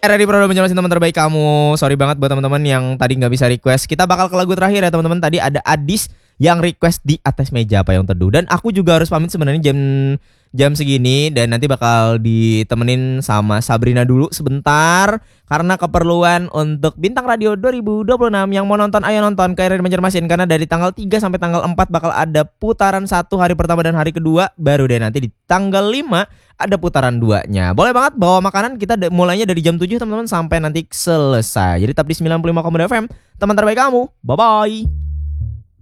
RRI Pro udah menjelasin teman terbaik kamu. Sorry banget buat teman-teman yang tadi nggak bisa request. Kita bakal ke lagu terakhir ya teman-teman. Tadi ada Adis yang request Di Atas Meja Payung Teduh. Dan aku juga harus pamit sebenarnya jam segini. Dan nanti bakal ditemenin sama Sabrina dulu sebentar. Karena keperluan untuk Bintang Radio 2026. Yang mau nonton, ayo nonton ke RRI Banjarmasin. Karena dari tanggal 3 sampai tanggal 4 bakal ada putaran 1 hari pertama dan hari kedua. Baru deh nanti di tanggal 5 ada putaran 2-nya. Boleh banget bawa makanan. Kita mulainya dari jam 7 teman-teman sampai nanti selesai. Jadi tetap di 95,2 FM. Teman terbaik kamu. Bye-bye.